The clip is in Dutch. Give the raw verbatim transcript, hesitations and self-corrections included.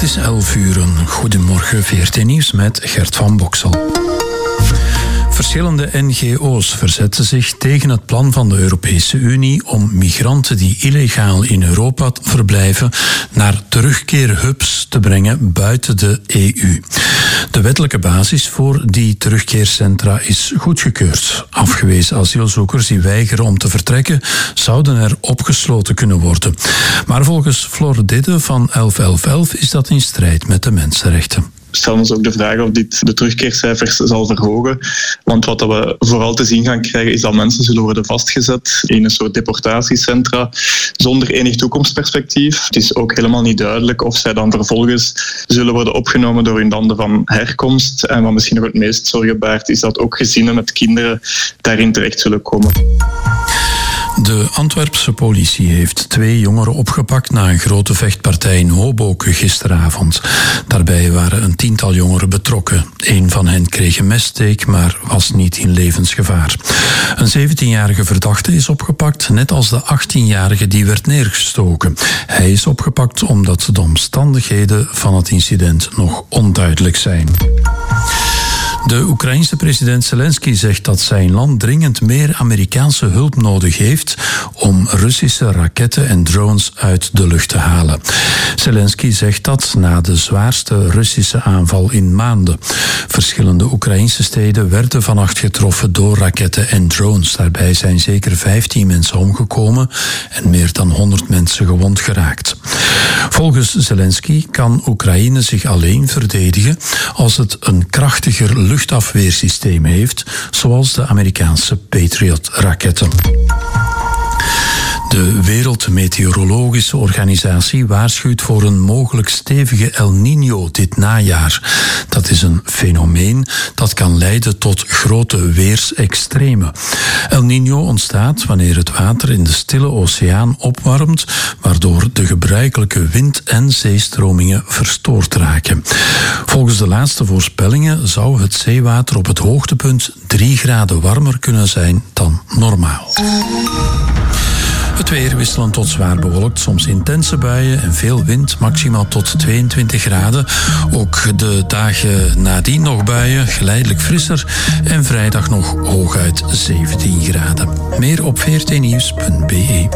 Het is elf uur. Goedemorgen, V R T Nieuws met Gert van Boksel. Verschillende N G O's verzetten zich tegen het plan van de Europese Unie om migranten die illegaal in Europa verblijven naar terugkeerhubs te brengen buiten de E U. De wettelijke basis voor die terugkeercentra is goedgekeurd. Afgewezen asielzoekers die weigeren om te vertrekken zouden er opgesloten kunnen worden. Maar volgens Floor Didde van elf elf elf is dat in strijd met de mensenrechten. We stellen ons ook de vraag of dit de terugkeercijfers zal verhogen. Want wat we vooral te zien gaan krijgen is dat mensen zullen worden vastgezet in een soort deportatiecentra zonder enig toekomstperspectief. Het is ook helemaal niet duidelijk of zij dan vervolgens zullen worden opgenomen door hun landen van herkomst. En wat misschien nog het meest zorgen baart is dat ook gezinnen met kinderen daarin terecht zullen komen. De Antwerpse politie heeft twee jongeren opgepakt na een grote vechtpartij in Hoboken gisteravond. Daarbij waren een tiental jongeren betrokken. Een van hen kreeg een messteek, maar was niet in levensgevaar. Een zeventienjarige verdachte is opgepakt, net als de achttienjarige die werd neergestoken. Hij is opgepakt omdat de omstandigheden van het incident nog onduidelijk zijn. De Oekraïense president Zelensky zegt dat zijn land dringend meer Amerikaanse hulp nodig heeft om Russische raketten en drones uit de lucht te halen. Zelensky zegt dat na de zwaarste Russische aanval in maanden. Verschillende Oekraïense steden werden vannacht getroffen door raketten en drones. Daarbij zijn zeker vijftien mensen omgekomen en meer dan honderd mensen gewond geraakt. Volgens Zelensky kan Oekraïne zich alleen verdedigen als het een krachtiger luchtafweersysteem heeft, zoals de Amerikaanse Patriot-raketten. De Wereldmeteorologische Organisatie waarschuwt voor een mogelijk stevige El Niño dit najaar. Dat is een fenomeen dat kan leiden tot grote weersextremen. El Niño ontstaat wanneer het water in de Stille Oceaan opwarmt, waardoor de gebruikelijke wind- en zeestromingen verstoord raken. Volgens de laatste voorspellingen zou het zeewater op het hoogtepunt drie graden warmer kunnen zijn dan normaal. Het weer wisselend tot zwaar bewolkt, soms intense buien en veel wind, maximaal tot tweeëntwintig graden. Ook de dagen nadien nog buien, geleidelijk frisser en vrijdag nog hooguit zeventien graden. Meer op v r t nieuws punt b e.